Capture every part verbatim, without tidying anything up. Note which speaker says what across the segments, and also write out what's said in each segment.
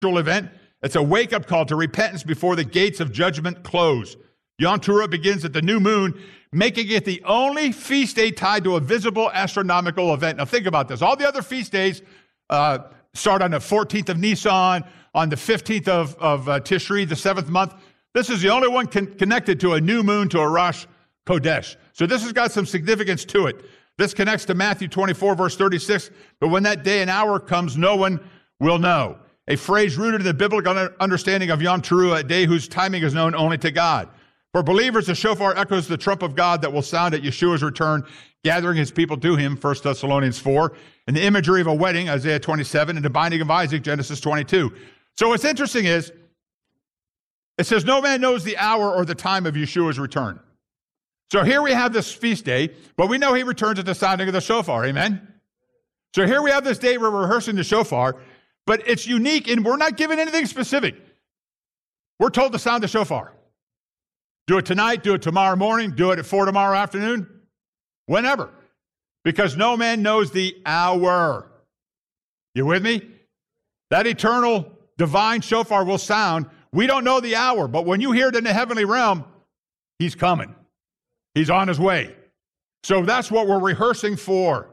Speaker 1: event. It's a wake-up call to repentance before the gates of judgment close. Yom Teruah begins at the new moon, making it the only feast day tied to a visible astronomical event. Now think about this. All the other feast days uh, start on the fourteenth of Nisan, on the fifteenth of, of uh, Tishri, the seventh month. This is the only one con- connected to a new moon, to a Rosh Kodesh. So this has got some significance to it. This connects to Matthew twenty-four, verse thirty-six. But when that day and hour comes, no one will know. A phrase rooted in the biblical understanding of Yom Teruah, a day whose timing is known only to God. For believers, the shofar echoes the trump of God that will sound at Yeshua's return, gathering his people to him, First Thessalonians four, and the imagery of a wedding, Isaiah twenty-seven, and the binding of Isaac, Genesis twenty-two. So what's interesting is, it says, no man knows the hour or the time of Yeshua's return. So here we have this feast day, but we know he returns at the sounding of the shofar, amen? So here we have this day where we're rehearsing the shofar, but it's unique, and we're not given anything specific. We're told to sound the shofar. Do it tonight, do it tomorrow morning, do it at four tomorrow afternoon, whenever. Because no man knows the hour. You with me? That eternal divine shofar will sound. We don't know the hour, but when you hear it in the heavenly realm, he's coming. He's on his way. So that's what we're rehearsing for.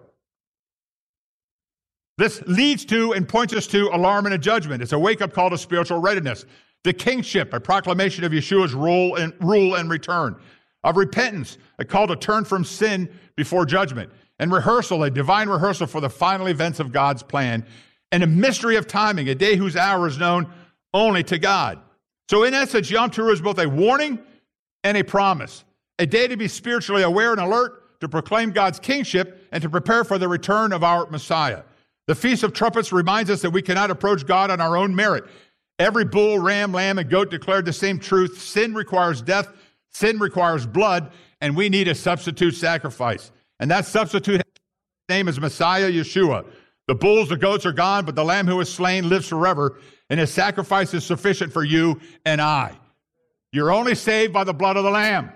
Speaker 1: This leads to and points us to alarm and a judgment. It's a wake-up call to spiritual readiness. The kingship, a proclamation of Yeshua's rule and rule and return. Of repentance, a call to turn from sin before judgment. And rehearsal, a divine rehearsal for the final events of God's plan. And a mystery of timing, a day whose hour is known only to God. So in essence, Yom Teruah is both a warning and a promise. A day to be spiritually aware and alert, to proclaim God's kingship, and to prepare for the return of our Messiah. The Feast of Trumpets reminds us that we cannot approach God on our own merit. Every bull, ram, lamb, and goat declared the same truth. Sin requires death, sin requires blood, and we need a substitute sacrifice. And that substitute name is Messiah Yeshua. The bulls, the goats are gone, but the lamb who was slain lives forever, and his sacrifice is sufficient for you and I. You're only saved by the blood of the Lamb.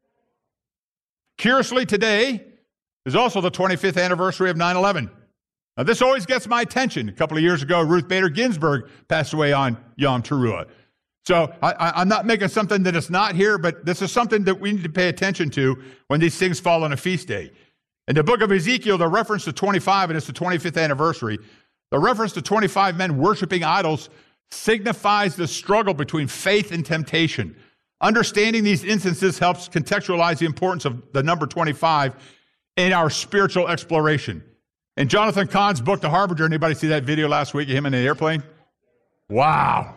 Speaker 1: Curiously, today is also the twenty-fifth anniversary of nine eleven. Now, this always gets my attention. A couple of years ago, Ruth Bader Ginsburg passed away on Yom Teruah. So I, I, I'm not making something that is not here, but this is something that we need to pay attention to when these things fall on a feast day. In the book of Ezekiel, the reference to twenty-five, and it's the twenty-fifth anniversary, the reference to twenty-five men worshiping idols signifies the struggle between faith and temptation. Understanding these instances helps contextualize the importance of the number twenty-five in our spiritual exploration. In Jonathan Cahn's book, The Harbinger, anybody see that video last week of him in the airplane? Wow.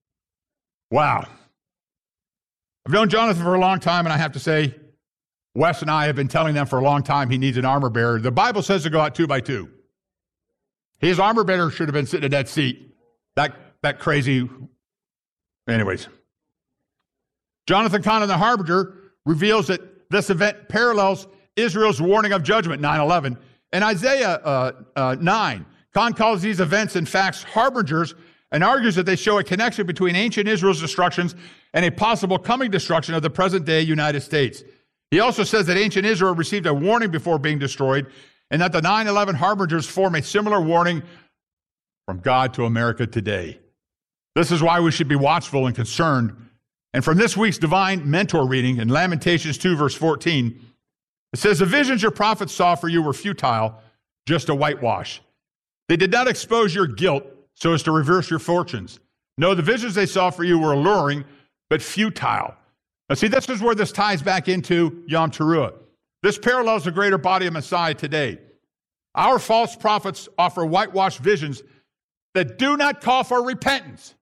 Speaker 1: Wow. I've known Jonathan for a long time, and I have to say, Wes and I have been telling them for a long time he needs an armor bearer. The Bible says to go out two by two. His armor bearer should have been sitting in that seat. That, that crazy... Anyways. Jonathan Cahn in The Harbinger reveals that this event parallels Israel's warning of judgment, nine eleven. In Isaiah uh, uh, nine, Cahn calls these events and facts harbingers and argues that they show a connection between ancient Israel's destructions and a possible coming destruction of the present-day United States. He also says that ancient Israel received a warning before being destroyed, and that the nine eleven harbingers form a similar warning from God to America today. This is why we should be watchful and concerned. And from this week's divine mentor reading in Lamentations two, verse fourteen, it says, the visions your prophets saw for you were futile, just a whitewash. They did not expose your guilt so as to reverse your fortunes. No, the visions they saw for you were alluring, but futile. Now see, this is where this ties back into Yom Teruah. This parallels the greater body of Messiah today. Our false prophets offer whitewashed visions that do not call for repentance.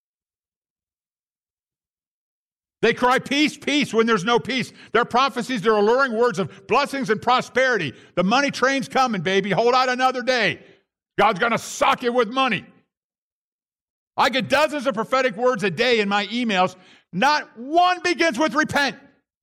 Speaker 1: They cry, peace, peace, when there's no peace. Their prophecies, they're alluring words of blessings and prosperity. The money train's coming, baby. Hold out another day. God's going to sock you with money. I get dozens of prophetic words a day in my emails. Not one begins with repent.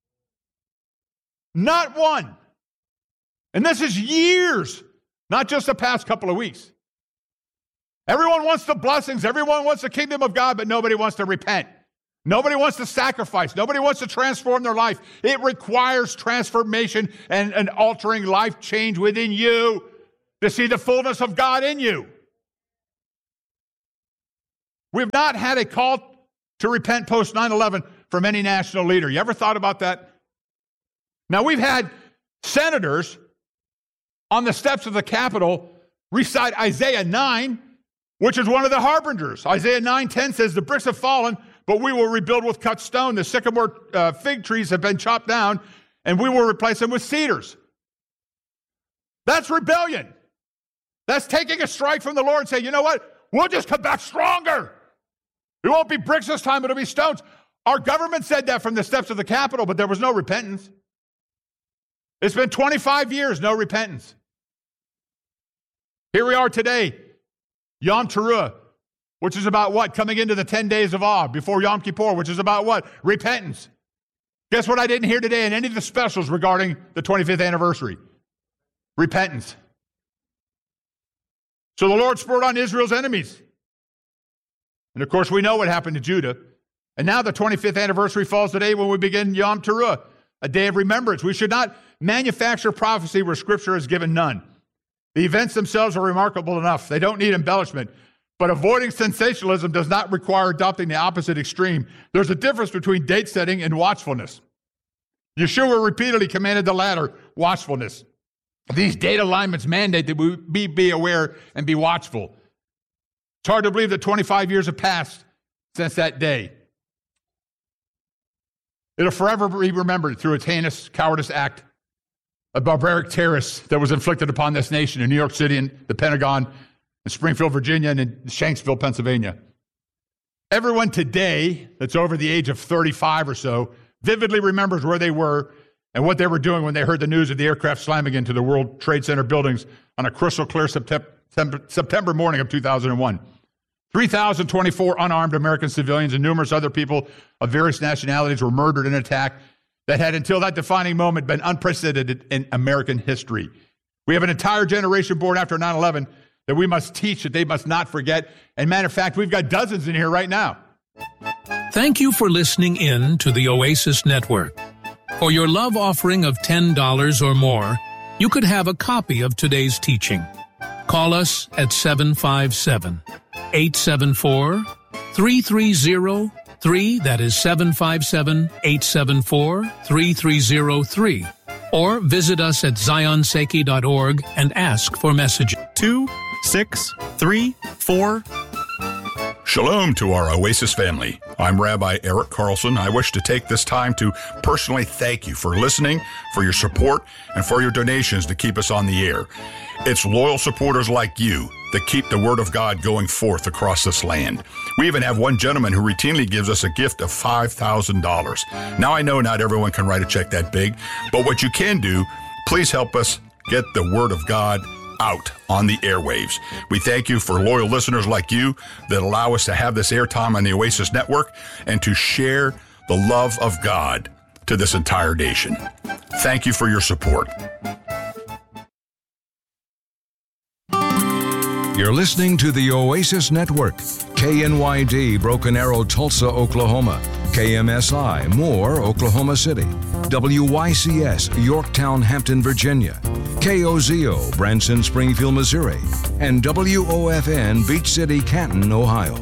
Speaker 1: Not one. And this is years, not just the past couple of weeks. Everyone wants the blessings. Everyone wants the kingdom of God, but nobody wants to repent. Nobody wants to sacrifice. Nobody wants to transform their life. It requires transformation and an altering life change within you to see the fullness of God in you. We've not had a call to repent post nine eleven from any national leader. You ever thought about that? Now, we've had senators on the steps of the Capitol recite Isaiah nine, which is one of the harbingers. Isaiah nine ten says, the bricks have fallen, but we will rebuild with cut stone. The sycamore uh, fig trees have been chopped down, and we will replace them with cedars. That's rebellion. That's taking a strike from the Lord and saying, you know what? We'll just come back stronger. It won't be bricks this time, it'll be stones. Our government said that from the steps of the Capitol, but there was no repentance. It's been twenty-five years, no repentance. Here we are today, Yom Teruah, which is about what? Coming into the ten days of awe before Yom Kippur, which is about what? Repentance. Guess what I didn't hear today in any of the specials regarding the twenty-fifth anniversary? Repentance. So the Lord spurred on Israel's enemies. And of course, we know what happened to Judah. And now the twenty-fifth anniversary falls today when we begin Yom Teruah, a day of remembrance. We should not manufacture prophecy where Scripture has given none. The events themselves are remarkable enough. They don't need embellishment. But avoiding sensationalism does not require adopting the opposite extreme. There's a difference between date setting and watchfulness. Yeshua repeatedly commanded the latter, watchfulness. These date alignments mandate that we be, be aware and be watchful. It's hard to believe that twenty-five years have passed since that day. It'll forever be remembered through its heinous cowardice act, a barbaric terrorist that was inflicted upon this nation in New York City and the Pentagon, in Springfield, Virginia, and in Shanksville, Pennsylvania. Everyone today that's over the age of thirty-five or so vividly remembers where they were and what they were doing when they heard the news of the aircraft slamming into the World Trade Center buildings on a crystal clear September morning of two thousand one. three thousand twenty-four unarmed American civilians and numerous other people of various nationalities were murdered in an attack that had, until that defining moment, been unprecedented in American history. We have an entire generation born after nine eleven that we must teach, that they must not forget. And matter of fact, we've got dozens in here right now.
Speaker 2: Thank you for listening in to the Oasis Network. For your love offering of ten dollars or more, you could have a copy of today's teaching. Call us at seven five seven, eight seven four, three three zero three, that is seven five seven, eight seven four, three three zero three, or visit us at zion seiki dot org and ask for messages.
Speaker 3: two six three four.
Speaker 4: Shalom to our Oasis family. I'm Rabbi Eric Carlson. I wish to take this time to personally thank you for listening, for your support, and for your donations to keep us on the air. It's loyal supporters like you that keep the Word of God going forth across this land. We even have one gentleman who routinely gives us a gift of five thousand dollars. Now, I know not everyone can write a check that big, but what you can do, please help us get the Word of God out on the airwaves. We thank you for loyal listeners like you that allow us to have this airtime on the Oasis Network and to share the love of God to this entire nation. Thank you for your support.
Speaker 5: You're listening to the Oasis Network, K N Y D, Broken Arrow, Tulsa, Oklahoma, K M S I, Moore, Oklahoma City, W Y C S, Yorktown, Hampton, Virginia, K O Z O, Branson, Springfield, Missouri, and W O F N, Beach City, Canton, Ohio.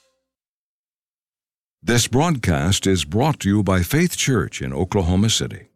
Speaker 5: This broadcast is brought to you by Faith Church in Oklahoma City.